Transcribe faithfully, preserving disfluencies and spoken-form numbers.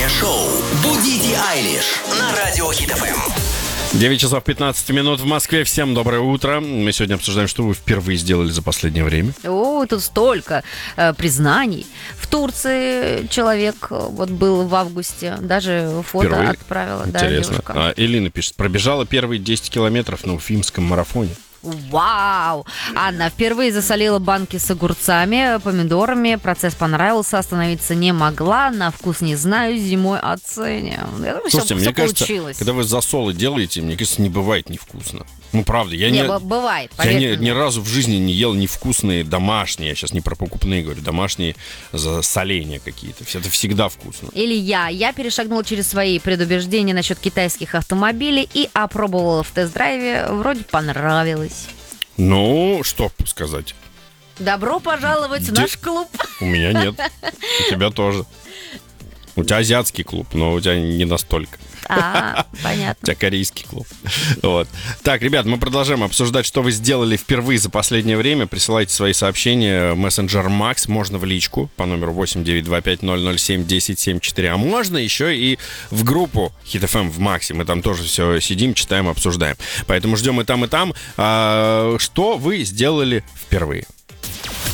Утреннее шоу «Будите Айлиш» на Радио Хит эф эм. девять часов пятнадцать минут в Москве. Всем доброе утро. Мы сегодня обсуждаем, что вы впервые сделали за последнее время. О, тут столько э, признаний. В Турции человек вот был в августе. Даже фото Впервые? отправила. Да, Интересно. девушка. А, Элина пишет, пробежала первые десять километров на уфимском марафоне. Вау! Анна впервые засолила банки с огурцами, помидорами. Процесс понравился, остановиться не могла. На вкус не знаю, зимой оценим. Я думаю, Слушайте, все, мне все кажется, получилось. когда вы засолы делаете, мне кажется, не бывает невкусно. Ну, правда, я Не, не... б- бывает, Я поверь ни, мне. ни разу в жизни не ел невкусные домашние, я сейчас не про покупные говорю, домашние засоления какие-то. Это всегда вкусно. Или я. Я перешагнула через свои предубеждения насчет китайских автомобилей и опробовала в тест-драйве. Вроде понравилось. Ну, что сказать. Добро пожаловать в Де- наш клуб. У меня нет. У тебя тоже. У тебя азиатский клуб, но у тебя не настолько. А, У понятно. тебя корейский клуб. Вот. Так, ребят, мы продолжаем обсуждать, что вы сделали впервые за последнее время. Присылайте свои сообщения в мессенджер Макс. Можно в личку по номеру восемь девять два пять ноль ноль семь десять семьдесят четыре. А можно еще и в группу Хит эф эм в Максе. Мы там тоже все сидим, читаем, обсуждаем. Поэтому ждем и там, и там. А, что вы сделали впервые?